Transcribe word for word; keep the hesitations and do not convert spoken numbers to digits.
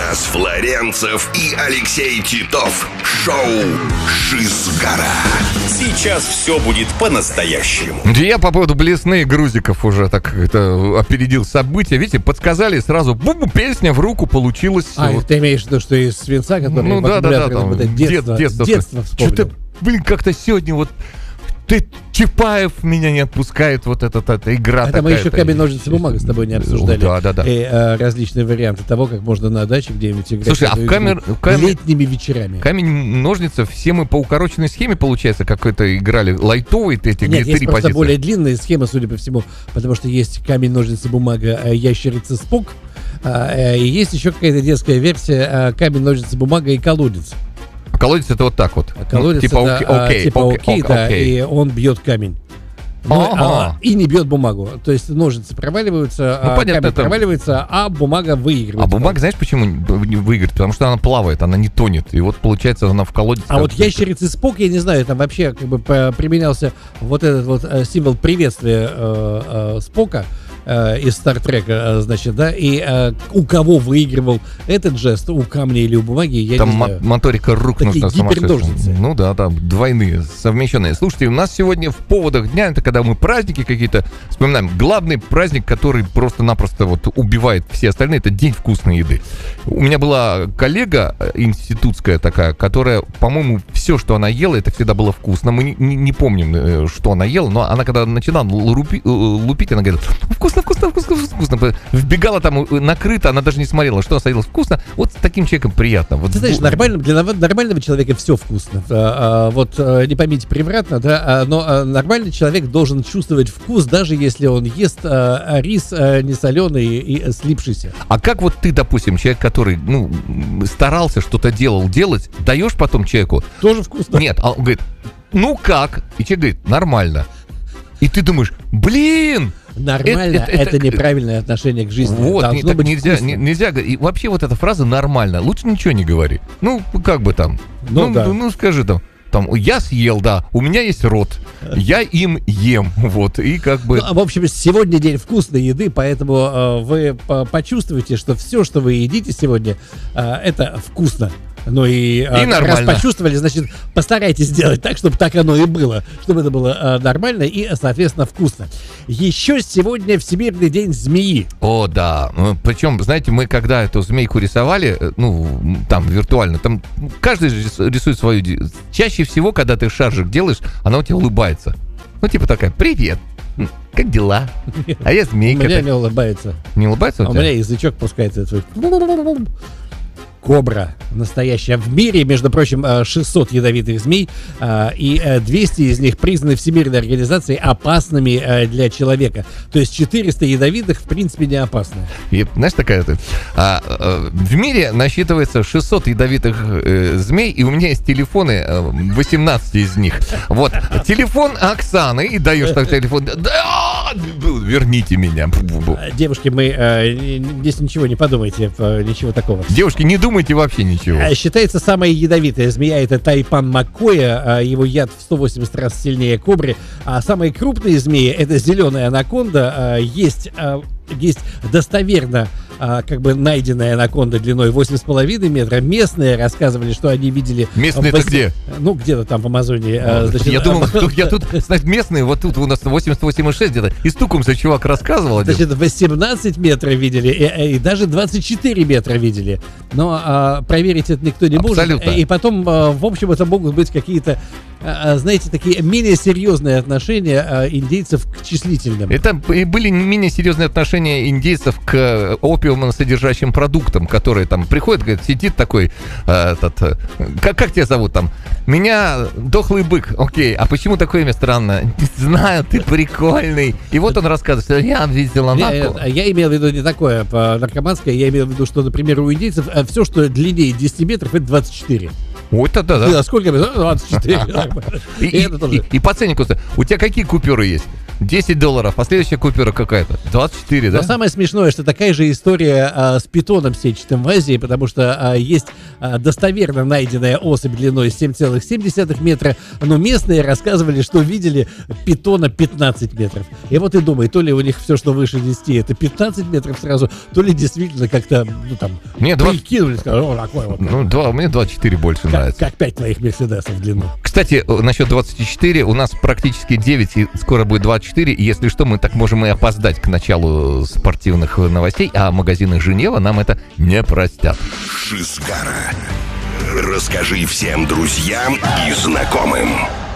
Стас Флоренцев и Алексей Титов. Шоу «Шизгара». Сейчас все будет по-настоящему. Я по поводу блесны грузиков уже так это опередил события. Видите, подсказали сразу, бу-бу, песня в руку получилась. А, вот. Ты имеешь в виду, что из свинца, который... Ну да, да, да, там, детство, детство, детство вспомнил. Что-то, блин, как-то сегодня вот ты, Чапаев меня не отпускает, вот эта, эта игра. Это мы еще камень, ножницы, бумага с тобой не обсуждали. Да, да, да. И а, различные варианты того, как можно на даче где-нибудь играть. Слушай, а в камер, камер... летними вечерами. Камень-ножницы, все мы по укороченной схеме, получается, какой-то играли. Лайтовые эти, Нет, где есть три просто позиции. более длинная схема, судя по всему, потому что есть камень, ножницы, бумага, ящерица, спок. И есть еще какая-то детская версия камень, ножницы, бумага и колодец. Колодец это вот так вот. А колодец ну, типа это окей, а, окей, типа окей, окей, окей, да, окей. и он бьет камень. Ну, Ага. а, и не бьет бумагу. То есть ножницы проваливаются, Ну, а понятно, камень это- проваливается, а бумага выигрывает. А бумага, знаешь, почему не выиграет? Потому что она плавает, она не тонет. И вот получается, она в колодец. А вот ящерицы Спок, я не знаю, там вообще как бы по- применялся вот этот вот э, символ приветствия э, э, Спока э, из Стартрека, э, значит, да, и э, у кого выигрывал этот жест, у камня или у бумаги, я Там не мо- знаю. моторика рук Такие нужна сумасшедшая. гиперножницы. Ну да, да, двойные, совмещенные. Слушайте, у нас сегодня в поводах дня, это когда мы праздники какие-то вспоминаем. Главный праздник, который просто-напросто вот убивает все остальные, это День вкусной еды. У меня была коллега э, институтская такая, которая, по-моему, все, что она ела, это всегда было вкусно. Мы не, не- не помним, э, что она ела, но она когда начинала лупи- э, лупить, она говорит, вкусно, вкусно, вкусно, вкусно. Вбегала там э, накрыто, она даже не смотрела, что она садилась вкусно. Вот с таким человеком приятно. Вот Ты знаешь, в- нормальным, для нов- нормального человека все вкусно. А, а, вот а, не поймите превратно, да, а, но а, нормальный человек должен чувствовать вкус, даже если он ест а, а, рис а, несоленый и, и слипшийся. А как вот ты, допустим, человек, который, ну, м, старался, что-то делал, делать, даешь потом человеку? Тоже вкусно. Нет, а он говорит, ну как? И человек говорит, нормально. И ты думаешь, блин! Нормально, Это- это, это- это- неправильное отношение к жизни. Вот, Должно не- так быть нельзя, вкусно. не- нельзя. говорить. И вообще вот эта фраза нормально. Лучше ничего не говори. Ну, как бы там. Ну, да. ну скажи там. Там, я съел, да, у меня есть рот, я им ем, вот, и как бы... Ну, а, в общем, сегодня день вкусной еды, поэтому э, вы по- почувствуете, что все, что вы едите сегодня, э, это вкусно. Ну и, э, как нормально. раз почувствовали, значит, постарайтесь сделать так, чтобы так оно и было, чтобы это было э, нормально и, соответственно, вкусно. Еще сегодня Всемирный день змеи. О, да. Причем, знаете, мы когда эту змейку рисовали, э, ну, м, там, виртуально, там ну, каждый же рис- рисует свою... ди- Чаще всего, когда ты шаржик делаешь, она у тебя улыбается. Ну, типа такая, привет, м, как дела? А я У змейка. меня так. не улыбается. Не улыбается у А у тебя? меня язычок пускается. Свой. Кобра настоящая. В мире, между прочим, э, шестьсот ядовитых змей, э, и э, двести из них признаны Всемирной организацией опасными э, для человека. То есть четыреста ядовитых, в принципе, не опасны. И, знаешь, такая ты. А, а, в мире насчитывается шестьсот ядовитых э, змей, и у меня есть телефоны, э, восемнадцать из них. Вот, телефон Оксаны, и даешь так телефон. Да, верните меня. Э, Девушки, мы э, н- здесь ничего не подумайте, э, ничего такого. Девушки, не думайте вообще ничего. Э, Считается, самая ядовитая змея — это тайпан маккоя. а Его яд в сто восемьдесят раз сильнее кобры. А самые крупные змеи — это зеленая анаконда. А, Есть, а, есть достоверно а, как бы найденная анаконда длиной восемь с половиной метра. Местные рассказывали, что они видели... Местные в это восемь- где? Ну, где-то там в Амазонии. а, значит, Я думал, а, тут- я тут, знаешь, местные, вот тут у нас восемьдесят восемь и шесть где-то, из Тукумса чувак рассказывал один. Значит, восемнадцать метров видели, и, и даже двадцать четыре метра видели. Но а, проверить это никто не Абсолютно. может. И потом, а, в общем, это могут быть какие-то, а, знаете, такие менее серьезные отношения а, индейцев к числительным. Это и были менее серьезные отношения индейцев к опиумно-содержащим продуктам, которые там приходят, говорят, сидит такой, э, этот, э, как, как тебя зовут там? Меня дохлый бык, окей, а почему такое имя странное? Не знаю, ты прикольный. И вот он рассказывает, что я видел Я, анарку. я- я имел в виду не такое а, наркоманское, я имел в виду, что, например, у индейцев все, что длиннее десять метров, это двадцать четыре. Ой, да, да. Да, сколько? двадцать четыре. И, и, и, и по ценнику, у тебя какие купюры есть? десять долларов, а следующая купюра какая-то? двадцать четыре, да? Но самое смешное, что такая же история а, с питоном сетчатым в Азии, потому что а, есть а, достоверно найденная особь длиной семь целых семь десятых метра, но местные рассказывали, что видели питона пятнадцать метров. И вот и думай, то ли у них все, что выше десяти, это пятнадцать метров сразу, то ли действительно как-то, ну там, мне прикинули, сказали, о, такой вот. Ну, два, мне двадцать четыре больше как, нравится. Как пять твоих Мерседесов в длину. Кстати, насчет двадцати четыре, у нас практически девять, и скоро будет двадцать четыре, и если что, мы так можем и опоздать к началу спортивных новостей, а магазины Женева нам это не простят. Шизгара. Расскажи всем друзьям и знакомым.